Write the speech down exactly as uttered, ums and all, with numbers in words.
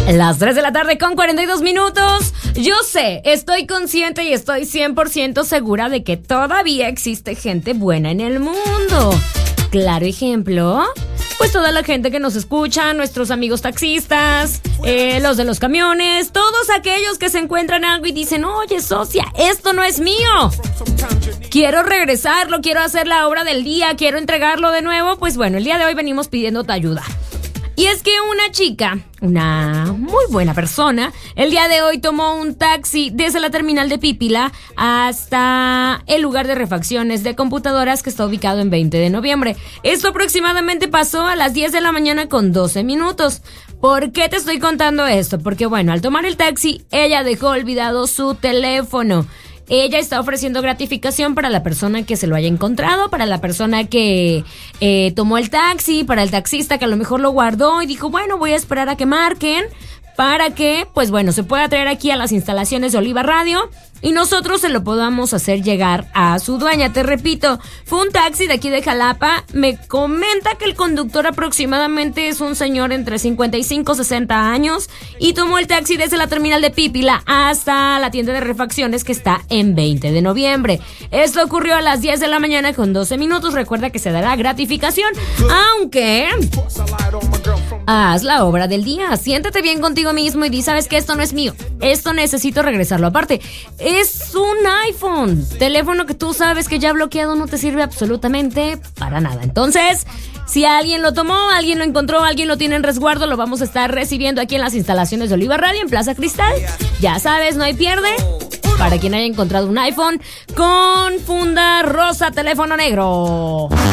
Las tres de la tarde con cuarenta y dos minutos. Yo sé, estoy consciente y estoy cien por ciento segura de que todavía existe gente buena en el mundo. Claro ejemplo, pues toda la gente que nos escucha, nuestros amigos taxistas, eh, los de los camiones, todos aquellos que se encuentran algo y dicen, oye socia, esto no es mío. Quiero regresarlo, quiero hacer la obra del día, quiero entregarlo de nuevo. Pues bueno, el día de hoy venimos pidiendo tu ayuda. Y es que una chica, una muy buena persona, el día de hoy tomó un taxi desde la terminal de Pípila hasta el lugar de refacciones de computadoras que está ubicado en veinte de noviembre. Esto aproximadamente pasó a las diez de la mañana con doce minutos. ¿Por qué te estoy contando esto? Porque bueno, al tomar el taxi, ella dejó olvidado su teléfono. Ella está ofreciendo gratificación para la persona que se lo haya encontrado, para la persona que eh, tomó el taxi, para el taxista que a lo mejor lo guardó y dijo, bueno, voy a esperar a que marquen para que, pues bueno, se pueda traer aquí a las instalaciones de Oliva Radio y nosotros se lo podamos hacer llegar a su dueña. Te repito, fue un taxi de aquí de Jalapa. Me comenta que el conductor aproximadamente es un señor entre cincuenta y cinco y sesenta años y tomó el taxi desde la terminal de Pípila hasta la tienda de refacciones que está en veinte de noviembre. Esto ocurrió a las diez de la mañana con doce minutos. Recuerda que se dará gratificación, aunque haz la obra del día. Siéntate bien contigo mismo y di, ¿sabes qué? Esto no es mío. Esto necesito regresarlo. Aparte, es un iPhone. Teléfono que tú sabes que ya bloqueado no te sirve absolutamente para nada. Entonces, si alguien lo tomó, alguien lo encontró, alguien lo tiene en resguardo, lo vamos a estar recibiendo aquí en las instalaciones de Oliva Radio en Plaza Cristal. Ya sabes, no hay pierde. Para quien haya encontrado un iPhone con funda rosa, teléfono negro.